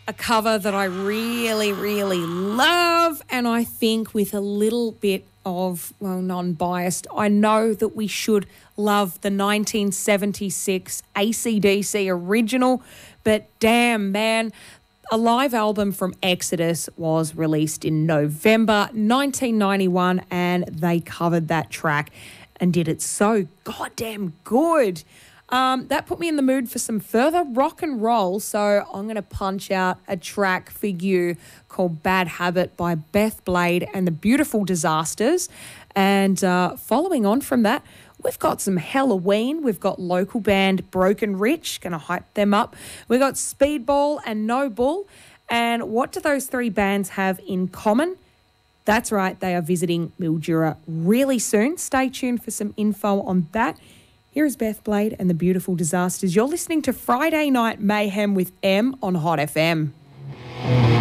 a cover that I really, really love, and I think with a little bit of, well, non-biased, I know that we should love the 1976 AC/DC original, but damn, man, a live album from Exodus was released in November 1991, and they covered that track and did it so goddamn good. That put me in the mood for some further rock and roll, so I'm going to punch out a track for you called Bad Habit by Beth Blade and the Beautiful Disasters. And following on from that, we've got some Halloween. We've got local band Broken Rich, going to hype them up. We've got Speedball and No Bull. And what do those three bands have in common? That's right, they are visiting Mildura really soon. Stay tuned for some info on that. Here is Beth Blade and the Beautiful Disasters. You're listening to Friday Night Mayhem with M on Hot FM.